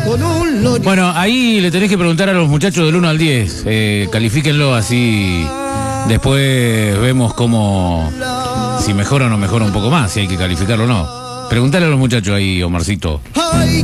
Bueno, ahí le tenés que preguntar a los muchachos del 1 al 10. Califíquenlo así. Después vemos cómo, si mejora o no mejora un poco más, si hay que calificarlo o no. Preguntale a los muchachos ahí, Omarcito.